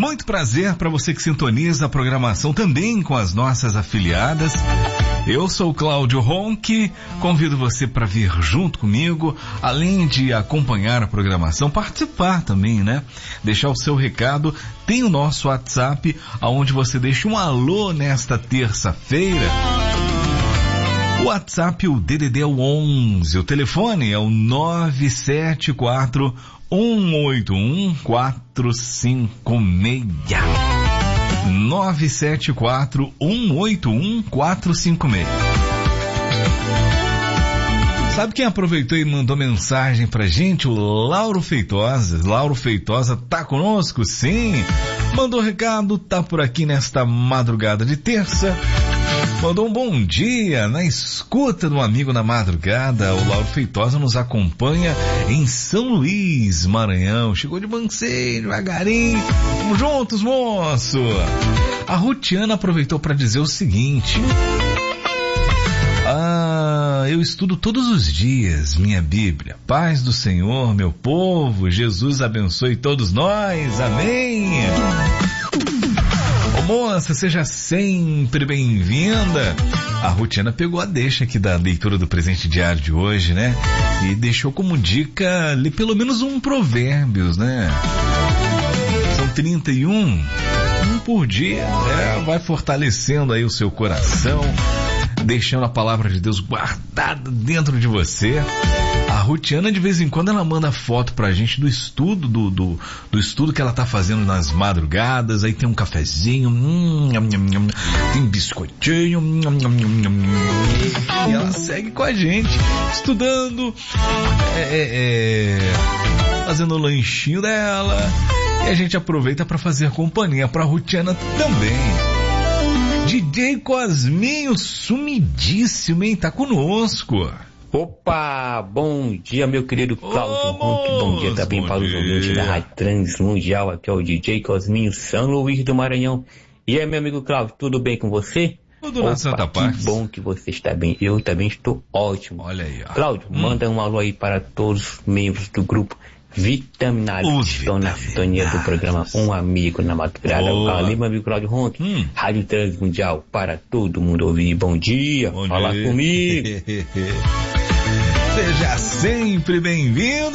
Muito prazer para você que sintoniza a programação também com as nossas afiliadas. Eu sou o Cláudio Ronchi, convido você para vir junto comigo, além de acompanhar a programação, participar também, né? Deixar o seu recado. Tem o nosso WhatsApp, onde você deixa um alô nesta terça-feira. O WhatsApp, o DDD é o 11, o telefone é o 974 181 456. 974 181 456. Sabe quem aproveitou e mandou mensagem pra gente? O Lauro Feitosa. Lauro Feitosa tá conosco, sim. Mandou recado, tá por aqui nesta madrugada de terça. Mandou um bom dia na escuta do amigo na madrugada. O Lauro Feitosa nos acompanha em São Luís, Maranhão. Chegou de mansinho, devagarinho. Vamos juntos, moço. A Rutiana aproveitou para dizer o seguinte: eu estudo todos os dias minha Bíblia. Paz do Senhor, meu povo. Jesus abençoe todos nós. Amém. Ô moça, seja sempre bem-vinda. A Rutiana pegou a deixa aqui da leitura do presente diário de hoje, né? E deixou como dica ler pelo menos um Provérbios, né? São 31, um por dia, né? Vai fortalecendo aí o seu coração, deixando a palavra de Deus guardada dentro de você. A Rutiana, de vez em quando, ela manda foto pra gente do estudo, do estudo que ela tá fazendo nas madrugadas. Aí tem um cafezinho, tem biscoitinho, e ela segue com a gente, estudando, fazendo o lanchinho dela, e a gente aproveita pra fazer companhia pra Rutiana também. DJ Cosminho, sumidíssimo, hein? Tá conosco. Opa, bom dia, meu querido Cláudio Ronchi. Bom dia também para os ouvintes da Rádio Transmundial. Aqui é o DJ Cosminho, São Luís do Maranhão. E aí, meu amigo Cláudio, tudo bem com você? Tudo na Santa Paz. Que bom que você está bem. Eu também estou ótimo. Olha aí, ó. Cláudio, manda um alô aí para todos os membros do grupo Vitaminários que estão na sintonia do programa Um Amigo na Madrugada. Ali, meu amigo Cláudio Ronchi, Rádio Transmundial, para todo mundo ouvir. Bom dia, fala comigo. Seja sempre bem-vindo.